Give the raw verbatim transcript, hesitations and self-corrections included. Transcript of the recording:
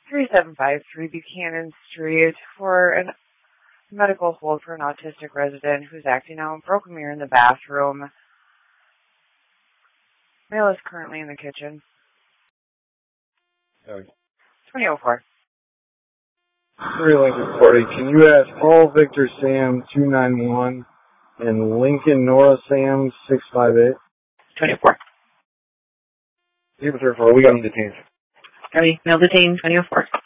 three seven five three Buchanan Street for a medical hold for an autistic resident who's acting out, broke a mirror in the bathroom. Male is currently in the kitchen. Okay. twenty oh four. Three Lincoln Party. Can you ask Paul Victor Sam two nine one and Lincoln Nora Sam six five eight? twenty oh four. Zero three four. We got him detained. Ready? Male detained. twenty oh four.